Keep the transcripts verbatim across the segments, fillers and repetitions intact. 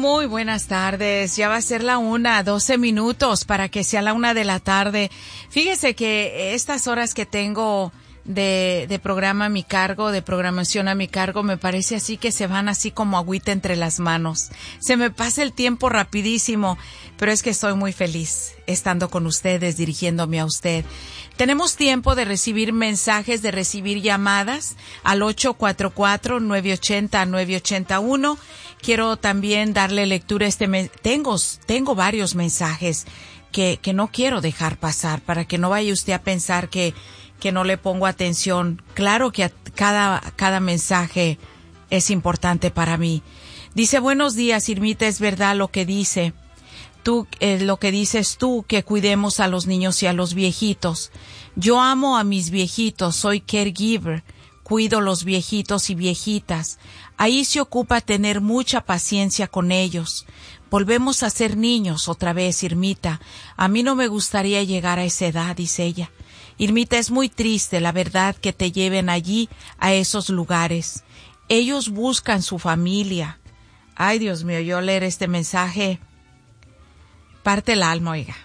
Muy buenas tardes. Ya va a ser la una, doce minutos para que sea la una de la tarde. Fíjese que estas horas que tengo de, de programa a mi cargo, de programación a mi cargo, me parece así que se van así como agüita entre las manos. Se me pasa el tiempo rapidísimo, pero es que estoy muy feliz estando con ustedes, dirigiéndome a usted. Tenemos tiempo de recibir mensajes, de recibir llamadas al ocho cuatro cuatro, nueve ocho cero, nueve ocho cero uno. Quiero también darle lectura a este mes. Tengo, tengo varios mensajes que, que no quiero dejar pasar para que no vaya usted a pensar que, que no le pongo atención. Claro que a cada, cada mensaje es importante para mí. Dice, buenos días, Irmita, es verdad lo que dice. Tú, eh, lo que dices tú, que cuidemos a los niños y a los viejitos. Yo amo a mis viejitos, soy caregiver. Cuido los viejitos y viejitas. Ahí se ocupa tener mucha paciencia con ellos. Volvemos a ser niños otra vez, Irmita. A mí no me gustaría llegar a esa edad, dice ella. Irmita, es muy triste, la verdad, que te lleven allí, a esos lugares. Ellos buscan su familia. Ay, Dios mío, yo leer este mensaje parte el alma, oiga.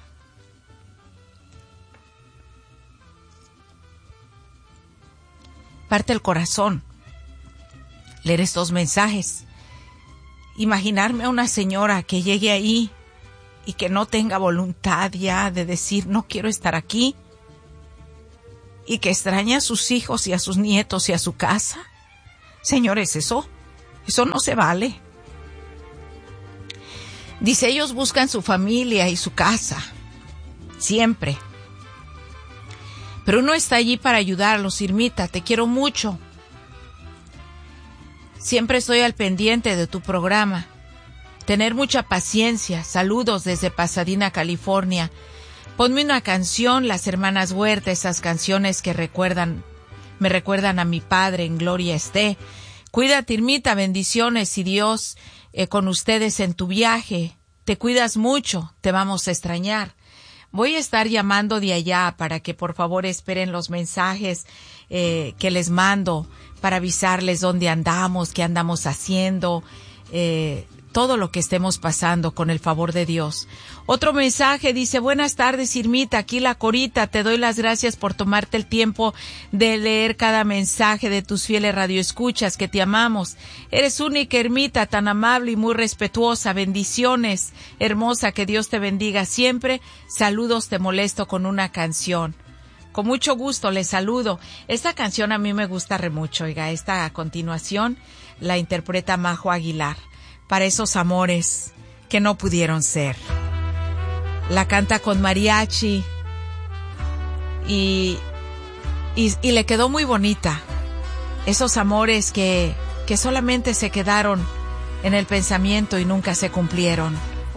Parte el corazón leer estos mensajes. Imaginarme a una señora que llegue ahí y que no tenga voluntad ya de decir no quiero estar aquí y que extrañe a sus hijos y a sus nietos y a su casa. Señores, eso, eso no se vale. Dice, ellos buscan su familia y su casa, siempre. Pero uno está allí para ayudarlos, Irmita, te quiero mucho. Siempre estoy al pendiente de tu programa. Tener mucha paciencia. Saludos desde Pasadena, California. Ponme una canción, Las Hermanas Huerta, esas canciones que recuerdan, me recuerdan a mi padre, en gloria esté. Cuídate, Irmita, bendiciones y Dios eh, con ustedes en tu viaje. Te cuidas mucho, te vamos a extrañar. Voy a estar llamando de allá para que por favor esperen los mensajes eh, que les mando para avisarles dónde andamos, qué andamos haciendo, eh, todo lo que estemos pasando con el favor de Dios. Otro mensaje dice, buenas tardes, Irmita, aquí la Corita, te doy las gracias por tomarte el tiempo de leer cada mensaje de tus fieles radioescuchas, que te amamos. Eres única, Irmita, tan amable y muy respetuosa. Bendiciones, hermosa, que Dios te bendiga siempre. Saludos, te molesto con una canción. Con mucho gusto les saludo. Esta canción a mí me gusta re mucho, oiga, esta a continuación la interpreta Majo Aguilar. Para esos amores que no pudieron ser. La canta con mariachi y, y, y le quedó muy bonita. Esos amores que, que solamente se quedaron en el pensamiento y nunca se cumplieron.